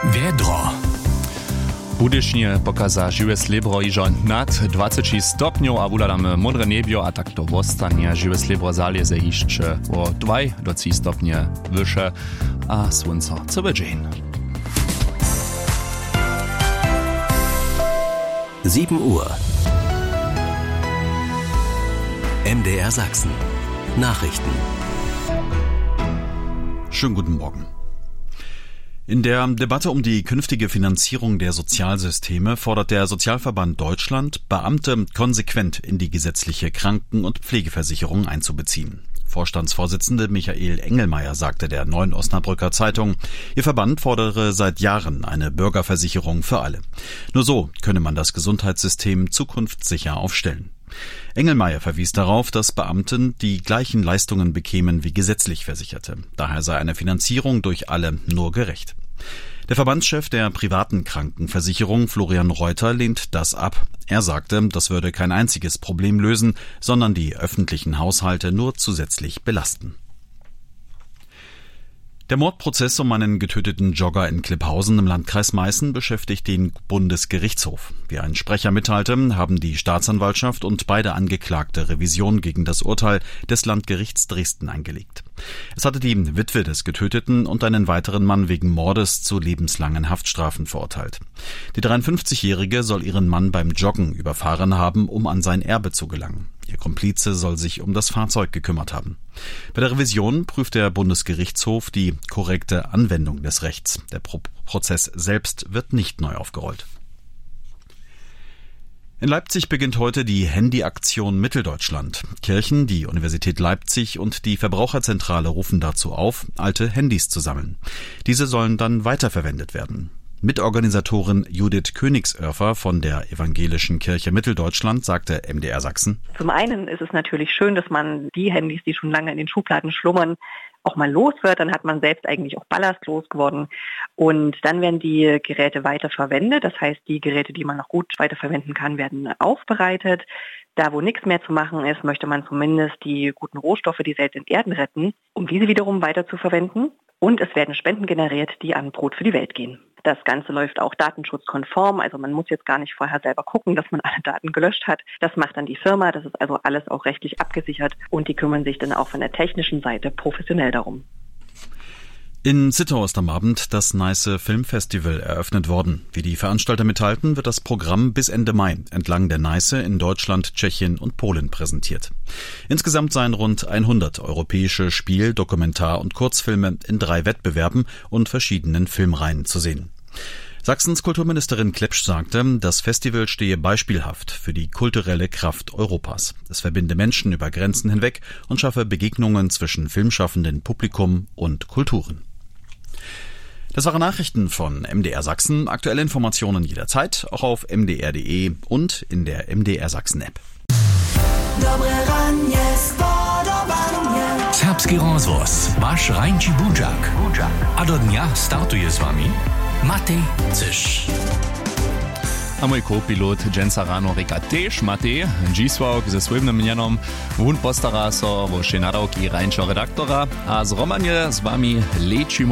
Wiedro. Budycznie pokaza żywe srebro iżo nad 20 stopniów, a wuladamy modre niebio, a tak to wostanie żywe srebro zaleze jeszcze o 2 do 3 stopnie wyższe, a słońce cały dzień. 7 Uhr. MDR Sachsen. Nachrichten. Schönen guten Morgen. In der Debatte um die künftige Finanzierung der Sozialsysteme fordert der Sozialverband Deutschland, Beamte konsequent in die gesetzliche Kranken- und Pflegeversicherung einzubeziehen. Vorstandsvorsitzende Michael Engelmeier sagte der Neuen Osnabrücker Zeitung, ihr Verband fordere seit Jahren eine Bürgerversicherung für alle. Nur so könne man das Gesundheitssystem zukunftssicher aufstellen. Engelmeier verwies darauf, dass Beamten die gleichen Leistungen bekämen wie gesetzlich Versicherte. Daher sei eine Finanzierung durch alle nur gerecht. Der Verbandschef der privaten Krankenversicherung, Florian Reuter, lehnt das ab. Er sagte, das würde kein einziges Problem lösen, sondern die öffentlichen Haushalte nur zusätzlich belasten. Der Mordprozess um einen getöteten Jogger in Klipphausen im Landkreis Meißen beschäftigt den Bundesgerichtshof. Wie ein Sprecher mitteilte, haben die Staatsanwaltschaft und beide Angeklagte Revision gegen das Urteil des Landgerichts Dresden eingelegt. Es hatte die Witwe des Getöteten und einen weiteren Mann wegen Mordes zu lebenslangen Haftstrafen verurteilt. Die 53-Jährige soll ihren Mann beim Joggen überfahren haben, um an sein Erbe zu gelangen. Ihr Komplize soll sich um das Fahrzeug gekümmert haben. Bei der Revision prüft der Bundesgerichtshof die korrekte Anwendung des Rechts. Der Prozess selbst wird nicht neu aufgerollt. In Leipzig beginnt heute die Handy-Aktion Mitteldeutschland. Kirchen, die Universität Leipzig und die Verbraucherzentrale rufen dazu auf, alte Handys zu sammeln. Diese sollen dann weiterverwendet werden. Mitorganisatorin Judith Königsörfer von der Evangelischen Kirche Mitteldeutschland sagte MDR Sachsen: Zum einen ist es natürlich schön, dass man die Handys, die schon lange in den Schubladen schlummern, auch mal los wird. Dann hat man selbst eigentlich auch ballastlos geworden. Und dann werden die Geräte weiter verwendet. Das heißt, die Geräte, die man noch gut weiterverwenden kann, werden aufbereitet. Da, wo nichts mehr zu machen ist, möchte man zumindest die guten Rohstoffe, die seltenen Erden retten, um diese wiederum weiter zu verwenden. Und es werden Spenden generiert, die an Brot für die Welt gehen. Das Ganze läuft auch datenschutzkonform, also man muss jetzt gar nicht vorher selber gucken, dass man alle Daten gelöscht hat. Das macht dann die Firma, das ist also alles auch rechtlich abgesichert und die kümmern sich dann auch von der technischen Seite professionell darum. In Zittau ist am Abend das Neiße Filmfestival eröffnet worden. Wie die Veranstalter mitteilten, wird das Programm bis Ende Mai entlang der Neiße in Deutschland, Tschechien und Polen präsentiert. Insgesamt seien rund 100 europäische Spiel-, Dokumentar- und Kurzfilme in 3 Wettbewerben und verschiedenen Filmreihen zu sehen. Sachsens Kulturministerin Klepsch sagte, das Festival stehe beispielhaft für die kulturelle Kraft Europas. Es verbinde Menschen über Grenzen hinweg und schaffe Begegnungen zwischen filmschaffenden Publikum und Kulturen. Das waren Nachrichten von MDR Sachsen. Aktuelle Informationen jederzeit, auch auf mdr.de und in der MDR Sachsen App. Serbski rozvoz, wasz rańczy budziak. A do dnia startuje z wami Matej Cysz. A mój co-pilot Jensa rano reka też Matej, Dzisławk ze słynnym mianom, on postara so o nadawki rańczego redaktora, a z Romanie z wami lečimo